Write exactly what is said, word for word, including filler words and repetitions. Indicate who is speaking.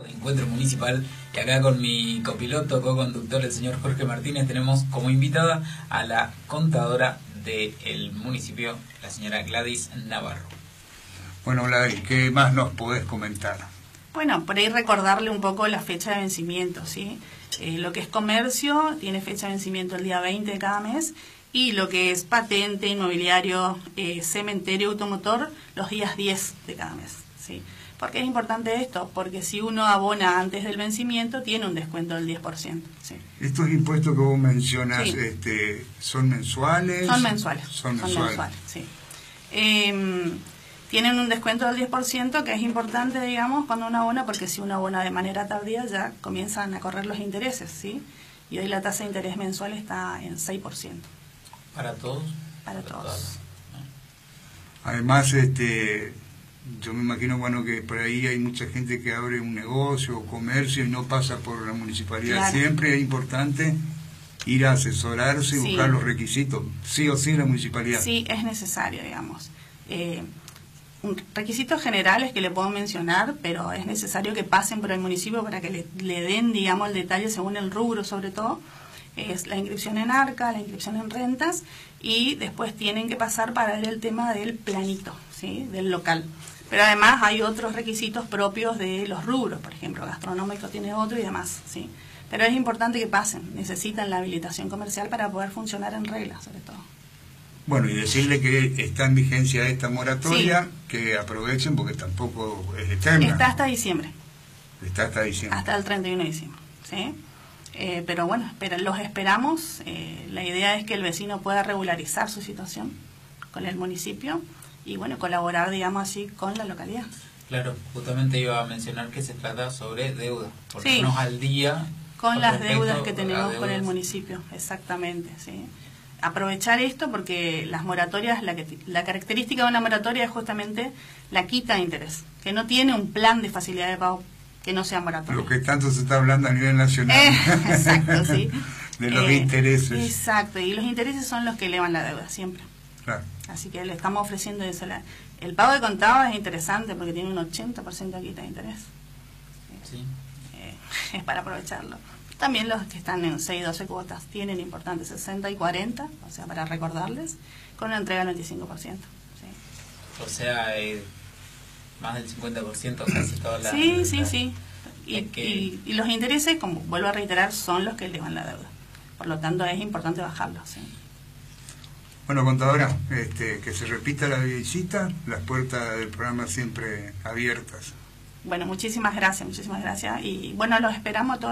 Speaker 1: Encuentro Municipal, y acá con mi copiloto, co-conductor, el señor Jorge Martínez, tenemos como invitada a la contadora del municipio, la señora Gladys Navarro.
Speaker 2: Bueno, Gladys, ¿qué más nos podés comentar?
Speaker 3: Bueno, por ahí recordarle un poco la fecha de vencimiento, ¿sí? Eh, lo que es comercio tiene fecha de vencimiento el día veinte de cada mes, y lo que es patente, inmobiliario, eh, cementerio, automotor, los días diez de cada mes, ¿sí? ¿Por qué es importante esto? Porque si uno abona antes del vencimiento, tiene un descuento del diez por ciento. ¿Sí?
Speaker 2: Estos impuestos que vos mencionas,
Speaker 3: sí.
Speaker 2: este, ¿son mensuales?
Speaker 3: Son mensuales.
Speaker 2: Son mensuales.
Speaker 3: Son mensuales, sí. Eh, tienen un descuento del diez por ciento, que es importante, digamos, cuando uno abona, porque si uno abona de manera tardía, ya comienzan a correr los intereses, ¿sí? Y hoy la tasa de interés mensual está en seis por ciento.
Speaker 1: ¿Para todos?
Speaker 3: Para, Para todos. todos.
Speaker 2: Además, este... yo me imagino, bueno, que por ahí hay mucha gente que abre un negocio o comercio y no pasa por la municipalidad. Claro. Siempre es importante ir a asesorarse y sí. buscar los requisitos, sí o sí en la municipalidad.
Speaker 3: Sí, es necesario, digamos. Eh, un requisitos generales que le puedo mencionar, pero es necesario que pasen por el municipio para que le, le den, digamos, el detalle según el rubro, sobre todo. Es la inscripción en ARCA, la inscripción en rentas, y después tienen que pasar para ver el tema del planito, ¿sí? Del local. Pero además hay otros requisitos propios de los rubros, por ejemplo, gastronómico tiene otro y demás, ¿sí? Pero es importante que pasen, necesitan la habilitación comercial para poder funcionar en regla, sobre todo.
Speaker 2: Bueno, y decirle que está en vigencia esta moratoria, sí. que aprovechen porque tampoco es eterna.
Speaker 3: Está hasta diciembre.
Speaker 2: Está hasta diciembre.
Speaker 3: Hasta el treinta y uno de diciembre, ¿sí? Eh, pero bueno, espera, los esperamos. Eh, la idea es que el vecino pueda regularizar su situación con el municipio y bueno, colaborar, digamos así, con la localidad.
Speaker 1: Claro, justamente iba a mencionar que se trata sobre deuda, ponernos sí. al día
Speaker 3: con las deudas que tenemos deudas. con el municipio, exactamente, sí. Aprovechar esto porque las moratorias, la, que, la característica de una moratoria es justamente la quita de interés, que no tiene un plan de facilidad de pago que no sea moratoria.
Speaker 2: Lo que tanto se está hablando a nivel nacional.
Speaker 3: Eh, exacto, sí.
Speaker 2: De los
Speaker 3: eh,
Speaker 2: intereses.
Speaker 3: Exacto, y los intereses son los que elevan la deuda, siempre.
Speaker 2: Claro.
Speaker 3: Así que le estamos ofreciendo eso. El pago de contado es interesante porque tiene un ochenta por ciento de quita de interés.
Speaker 1: Sí.
Speaker 3: Eh, es para aprovecharlo. También los que están en seis y doce cuotas tienen importantes sesenta y cuarenta, o sea, para recordarles, con una entrega del veinticinco por ciento. Sí.
Speaker 1: O sea, eh, más del cincuenta por ciento casi toda la...
Speaker 3: Sí,
Speaker 1: la,
Speaker 3: sí,
Speaker 1: la,
Speaker 3: sí. Y,
Speaker 1: que...
Speaker 3: y, y los intereses, como vuelvo a reiterar, son los que elevan la deuda. Por lo tanto, es importante bajarlos. ¿Sí?
Speaker 2: Bueno, contadora, este, que se repita la visita, las puertas del programa siempre abiertas.
Speaker 3: Bueno, muchísimas gracias, muchísimas gracias. Y bueno, los esperamos a todos.